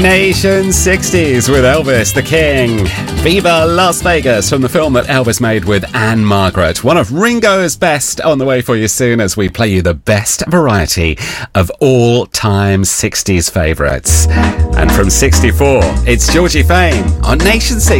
Nation 60s with Elvis the King. Viva Las Vegas from the film that Elvis made with Anne Margaret. One of Ringo's best on the way for you soon as we play you the best variety of all-time 60s favourites. And from 64, it's Georgie Fame on Nation 60s.